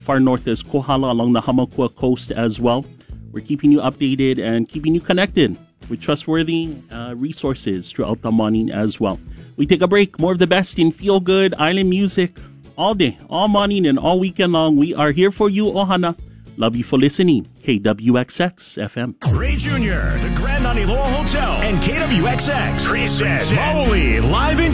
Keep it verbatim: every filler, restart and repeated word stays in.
far north as Kohala along the Hamakua coast as well. We're keeping you updated and keeping you connected with trustworthy uh, resources throughout the morning as well. We take a break. More of the best in feel-good island music all day, all morning, and all weekend long. We are here for you, Ohana. Love you for listening. K W X X F M. Ray Junior, the Grand Naniloa Hotel, and K W X X. Chris said, Maui, live in